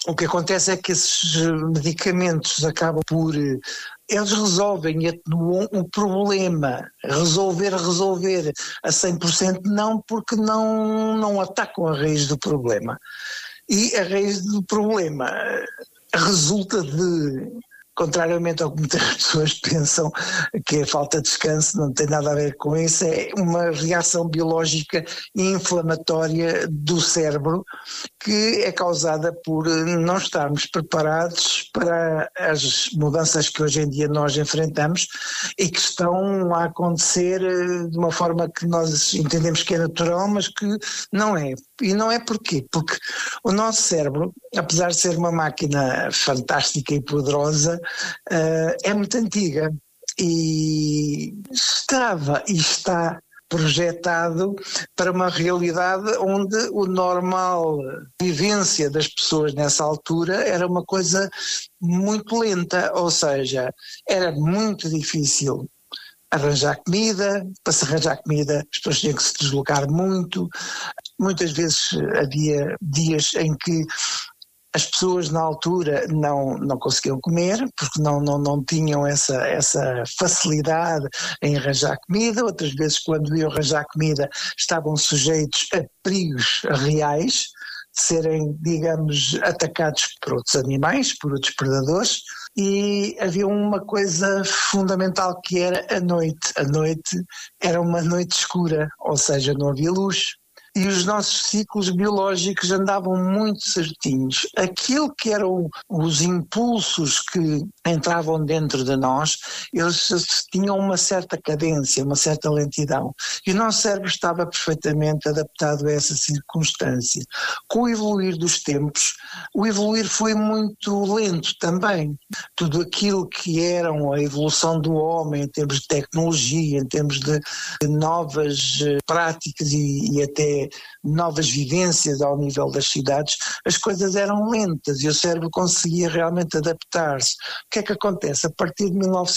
O que acontece é que esses medicamentos acabam por... Eles resolvem um problema, resolver a 100% não, porque não atacam a raiz do problema. E a raiz do problema resulta de, contrariamente ao que muitas pessoas pensam, que é falta de descanso, não tem nada a ver com isso, é uma reação biológica inflamatória do cérebro que é causada por não estarmos preparados para as mudanças que hoje em dia nós enfrentamos e que estão a acontecer de uma forma que nós entendemos que é natural, mas que não é. E não é porquê? Porque o nosso cérebro, apesar de ser uma máquina fantástica e poderosa, é muito antiga e estava e está projetado para uma realidade onde o normal vivência das pessoas nessa altura era uma coisa muito lenta, ou seja, era muito difícil arranjar comida. Para se arranjar comida as pessoas tinham que se deslocar muito, muitas vezes havia dias em que as pessoas na altura não conseguiam comer, porque não tinham essa facilidade em arranjar comida. Outras vezes, quando iam arranjar comida, estavam sujeitos a perigos reais, de serem, digamos, atacados por outros animais, por outros predadores. E havia uma coisa fundamental que era a noite. A noite era uma noite escura, ou seja, não havia luz. E os nossos ciclos biológicos andavam muito certinhos. Aquilo que eram os impulsos que entravam dentro de nós, eles tinham uma certa cadência, uma certa lentidão. E o nosso cérebro estava perfeitamente adaptado a essa circunstância. Com o evoluir dos tempos, o evoluir foi muito lento também. Tudo aquilo que eram a evolução do homem em termos de tecnologia, em termos de novas práticas e até novas vivências ao nível das cidades, as coisas eram lentas e o cérebro conseguia realmente adaptar-se. O que é que acontece? A partir de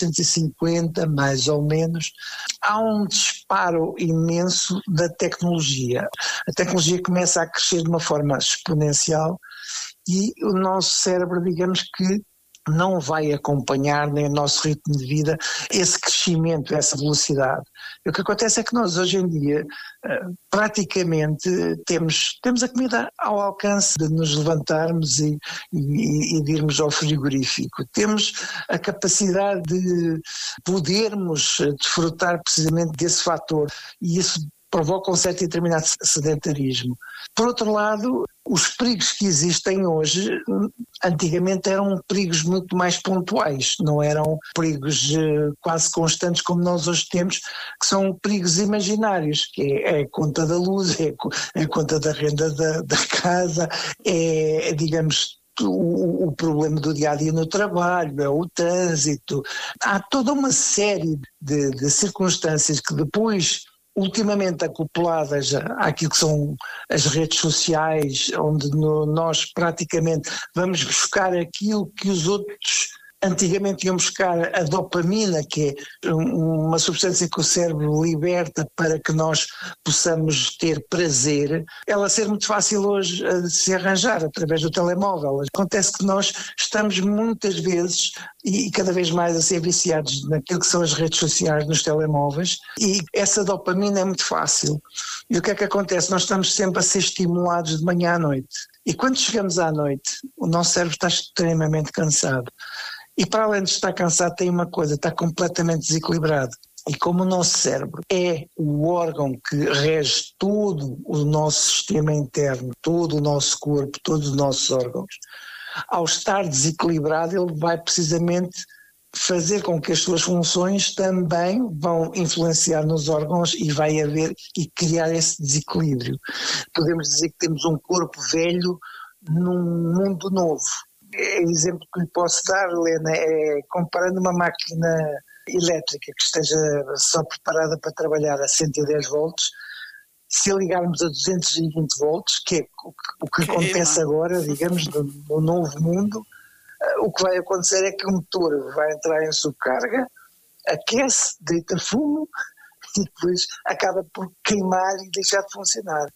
1950, mais ou menos, há um disparo imenso da tecnologia. A tecnologia começa a crescer de uma forma exponencial e o nosso cérebro, digamos que, não vai acompanhar nem o nosso ritmo de vida esse crescimento, essa velocidade. E o que acontece é que nós hoje em dia praticamente temos a comida ao alcance de nos levantarmos e de irmos ao frigorífico. Temos a capacidade de podermos desfrutar precisamente desse fator e isso provoca um certo e determinado sedentarismo. Por outro lado, os perigos que existem hoje, antigamente eram perigos muito mais pontuais, não eram perigos quase constantes como nós hoje temos, que são perigos imaginários, que é a conta da luz, é a conta da renda da casa, digamos, o problema do dia-a-dia no trabalho, é o trânsito. Há toda uma série de circunstâncias que depois, ultimamente acopladas àquilo que são as redes sociais, onde nós praticamente vamos buscar aquilo que os outros antigamente iam buscar, a dopamina, que é uma substância que o cérebro liberta para que nós possamos ter prazer, ela ser muito fácil hoje de se arranjar através do telemóvel. Acontece que nós estamos muitas vezes e cada vez mais a ser viciados naquilo que são as redes sociais, nos telemóveis, e essa dopamina é muito fácil. E o que é que acontece? Nós estamos sempre a ser estimulados de manhã à noite. E quando chegamos à noite, o nosso cérebro está extremamente cansado. E para além de estar cansado, tem uma coisa, está completamente desequilibrado. E como o nosso cérebro é o órgão que rege todo o nosso sistema interno, todo o nosso corpo, todos os nossos órgãos, ao estar desequilibrado, ele vai precisamente fazer com que as suas funções também vão influenciar nos órgãos e vai haver e criar esse desequilíbrio. Podemos dizer que temos um corpo velho num mundo novo. O exemplo que lhe posso dar, Helena, é comparando uma máquina elétrica que esteja só preparada para trabalhar a 110 volts, se a ligarmos a 220 volts, que é o que acontece agora, digamos, no novo mundo, o que vai acontecer é que o motor vai entrar em subcarga, aquece, deita fumo e depois acaba por queimar e deixar de funcionar.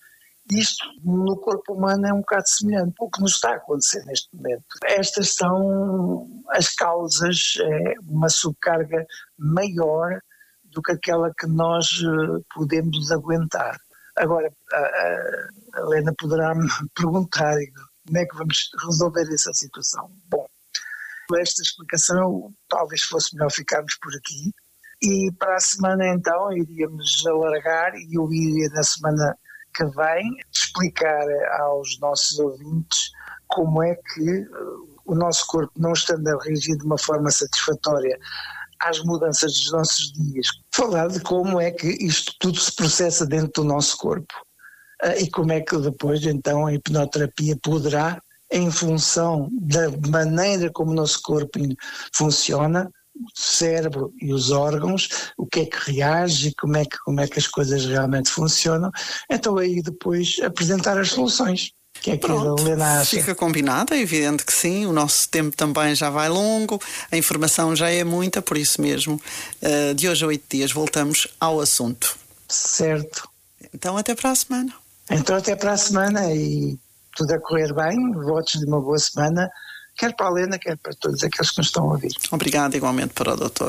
Isto no corpo humano é um bocado semelhante ao que nos está a acontecer neste momento. Estas são as causas, uma subcarga maior do que aquela que nós podemos aguentar. Agora, a Helena poderá-me perguntar como é que vamos resolver essa situação. Bom, esta explicação talvez fosse melhor ficarmos por aqui e para a semana então iríamos alargar e eu iria na semana que vem explicar aos nossos ouvintes como é que o nosso corpo, não estando a reagir de uma forma satisfatória às mudanças dos nossos dias, falar de como é que isto tudo se processa dentro do nosso corpo e como é que depois então a hipnoterapia poderá, em função da maneira como o nosso corpo funciona, o cérebro e os órgãos, o que é que reage, como é que as coisas realmente funcionam, então aí depois apresentar as soluções. Que é que Pronto, a Helena acha? fica combinado, é evidente que sim, o nosso tempo também já vai longo, a informação já é muita, por isso mesmo, de hoje a 8 dias voltamos ao assunto. Certo. Então até para a semana. Então até para a semana e tudo a correr bem, votos de uma boa semana, quer para a Helena, quer para todos aqueles que nos estão a ouvir. Obrigado igualmente para o doutor.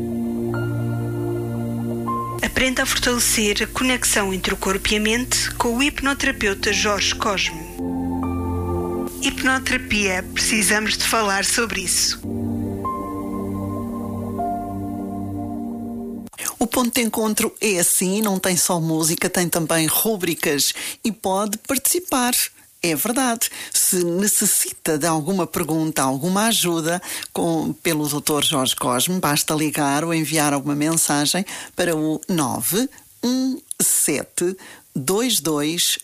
Aprenda a fortalecer a conexão entre o corpo e a mente com o hipnoterapeuta Jorge Cosme. Hipnoterapia, precisamos de falar sobre isso. O ponto de encontro é assim, não tem só música, tem também rúbricas e pode participar. É verdade. Se necessita de alguma pergunta, alguma ajuda pelo Dr. Jorge Cosme, basta ligar ou enviar alguma mensagem para o 917 22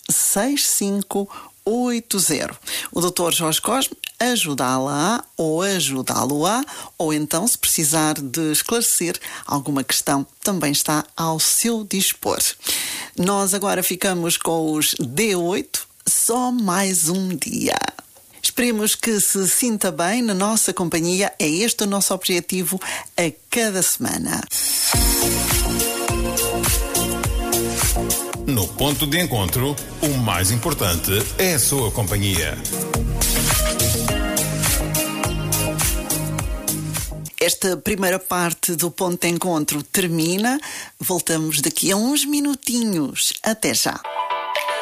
6580. O Dr. Jorge Cosme ajudá-la ou ajudá-lo-á, ou então, se precisar de esclarecer alguma questão, também está ao seu dispor. Nós agora ficamos com os D8, só mais um dia. Esperemos que se sinta bem na nossa companhia. É este o nosso objetivo a cada semana. No ponto de encontro, o mais importante é a sua companhia. Esta primeira parte do ponto de encontro termina. Voltamos daqui a uns minutinhos. Até já.